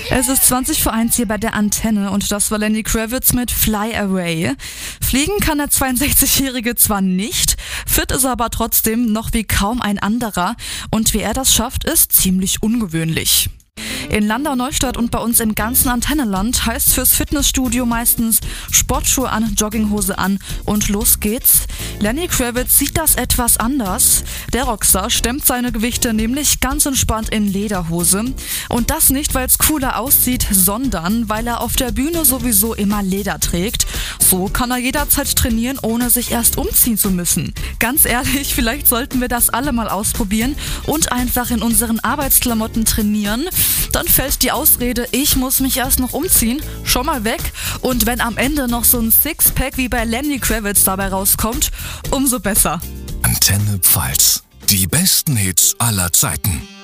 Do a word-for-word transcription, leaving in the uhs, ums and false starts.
Es ist zwanzig vor eins hier bei der Antenne und das war Lenny Kravitz mit Fly Away. Fliegen kann der zweiundsechzigjährige zwar nicht, fit ist er aber trotzdem noch wie kaum ein anderer und wie er das schafft, ist ziemlich ungewöhnlich. In Landau-Neustadt und bei uns im ganzen Antennenland heißt fürs Fitnessstudio meistens Sportschuhe an, Jogginghose an und los geht's. Lenny Kravitz sieht das etwas anders. Der Rockstar stemmt seine Gewichte nämlich ganz entspannt in Lederhose. Und das nicht, weil es cooler aussieht, sondern weil er auf der Bühne sowieso immer Leder trägt. So kann er jederzeit trainieren, ohne sich erst umziehen zu müssen. Ganz ehrlich, vielleicht sollten wir das alle mal ausprobieren und einfach in unseren Arbeitsklamotten trainieren. Dann fällt die Ausrede, ich muss mich erst noch umziehen, schon mal weg. Und wenn am Ende noch so ein Sixpack wie bei Lenny Kravitz dabei rauskommt, umso besser. Antenne Pfalz. Die besten Hits aller Zeiten.